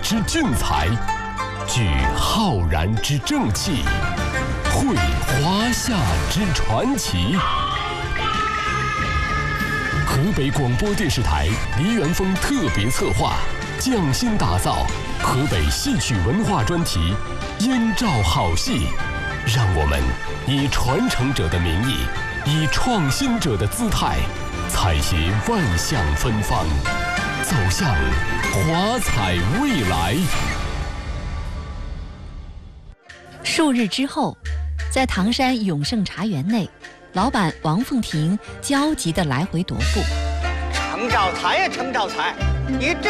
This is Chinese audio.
之俊才，聚浩然之正气，绘华夏之传奇。河北广播电视台梨园风特别策划，匠心打造河北戏曲文化专题《燕赵好戏》，让我们以传承者的名义，以创新者的姿态，采撷万象芬芳，走向华彩未来。 数日之后，在唐山永盛茶园内，老板王凤婷焦急地来回踱步。 程兆才呀，程兆才，你这